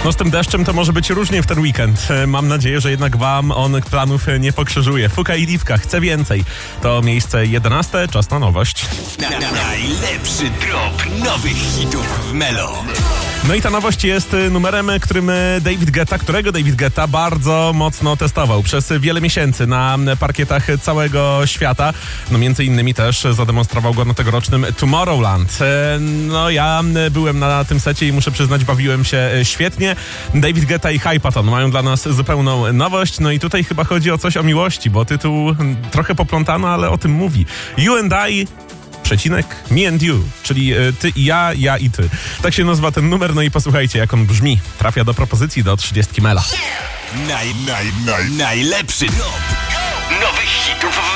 No z tym deszczem to może być różnie w ten weekend. Mam nadzieję, że jednak wam on planów nie pokrzyżuje. Fuka i Liwka, chcę więcej. To miejsce 11, czas na nowość. Najlepszy drop nowych hitów w Melo. No i ta nowość jest numerem, którego David Guetta bardzo mocno testował przez wiele miesięcy na parkietach całego świata. No między innymi też zademonstrował go na tegorocznym Tomorrowland. No ja byłem na tym secie i muszę przyznać, bawiłem się świetnie. David Guetta i Hypaton mają dla nas zupełną nowość. No i tutaj chyba chodzi o coś o miłości, bo tytuł trochę poplątano, ale o tym mówi. You and I... Me and you, czyli ty i ja i ty. Tak się nazywa ten numer, no i posłuchajcie, jak on brzmi. Trafia do propozycji do 30 Mela. Najlepszy drop nowych hitów w